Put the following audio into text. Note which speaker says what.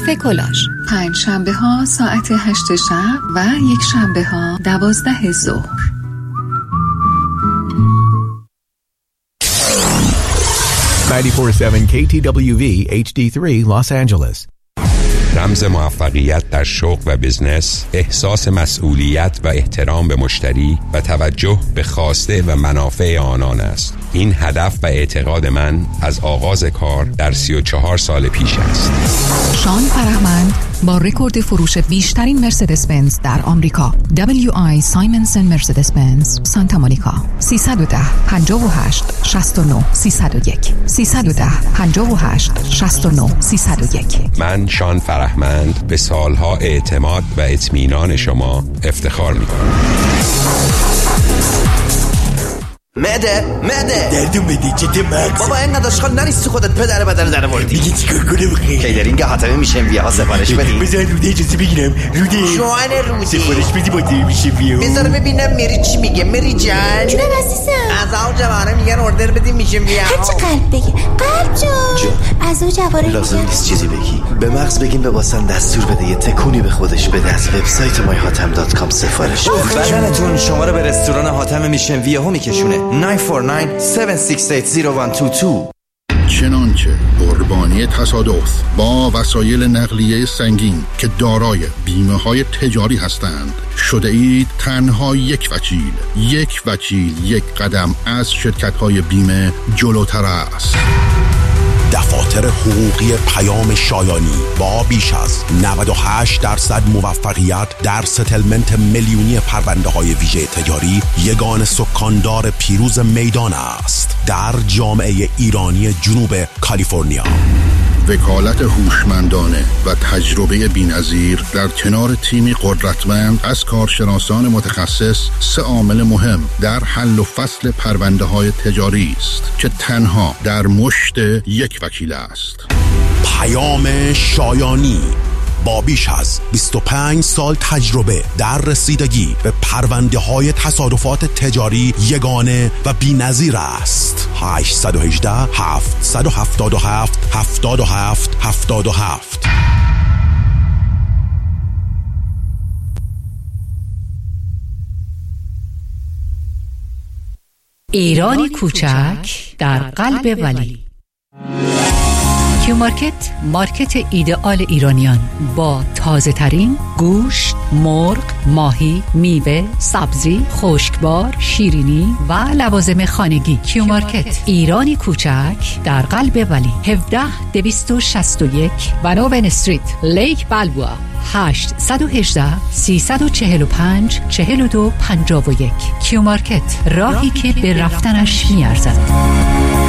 Speaker 1: کافه کلاژ. 5 شنبه ها ساعت 8 شب و یک شنبه ها 12 ظهر.
Speaker 2: KTWV HD3 Los Angeles.
Speaker 3: رمز موفقیت در شغل و بزنس، احساس مسئولیت و احترام به مشتری و توجه به خواسته و منافع آنان است. این هدف و اعتقاد من از آغاز کار در 34 سال پیش است.
Speaker 1: شان فرهمند با رکورد فروش بیشترین مرسدس بنز در آمریکا، WI سایمنسن مرسدس بنز سانتا مونیکا. 310 58 69 301 310 58 69 301.
Speaker 3: من شان فرهمند به سالها اعتماد و اطمینان شما افتخار می‌کنم.
Speaker 4: معده
Speaker 5: دردون بدی چه مغز
Speaker 4: بابا اینقدر اشغال نریستی خودت پدر بدن در وردی.
Speaker 5: دیگه چیکار کنم بخیر؟
Speaker 4: کیدرینگ حاتمه میشه ویها سفارش بدی.
Speaker 5: بذار روده اجازه بگیرم. روده
Speaker 4: جوان روده
Speaker 5: سفارش بدی با دی میشه ویها.
Speaker 4: بذار ببینم میری چی میگه. میری جان
Speaker 6: جونم عزیزم.
Speaker 4: از آو جوانه میگن اوردر بدی میشه ویها.
Speaker 6: هرچی قلب بگی. قلب جون از او جواره
Speaker 7: لازم نیست چیزی بگی. به مغز بگیم به واسن دستور بده یه تکونی به خودش بده. از وبسایت myhatem.com سفارش بده.
Speaker 4: بدنتون شما رو به رستوران حاتم میشن ویها میکشونه. 949 7680122.
Speaker 8: چنانچه قربانی تصادف با وسایل نقلیه سنگین که دارای بیمه های تجاری هستند شده اید تنها یک وکیل یک قدم از شرکت های بیمه جلوتر است.
Speaker 9: دفاتر حقوقی پیام شایانی با بیش از 98% موفقیت در ستلمنت میلیونی پرونده های ویژه تجاری یگان سکاندار پیروز میدان است در جامعه ایرانی جنوب کالیفرنیا.
Speaker 8: وکالت هوشمندانه و تجربه بی‌نظیر در کنار تیمی قدرتمند از کارشناسان متخصص 3 عامل مهم در حل و فصل پرونده های تجاری است که تنها در مشت یک وکیل است.
Speaker 9: پیام شایانی با بیش از 25 سال تجربه در رسیدگی به پرونده های تصادفات تجاری یگانه و بی‌نظیر است. 818 777 77 77.
Speaker 10: ایرانی کوچک در قلب ولی. کیو مارکت، مارکت ایدئال ایرانیان با تازه ترین گوشت، مرغ، ماهی، میوه، سبزی، خشکبار، شیرینی و لوازم خانگی. کیو مارکت ایرانی کوچک در قلب ولی. 17261 ونوون استریت، لیک بلبوآ. 818 345 4251. کیو مارکت، راهی که به رفتنش میارزد.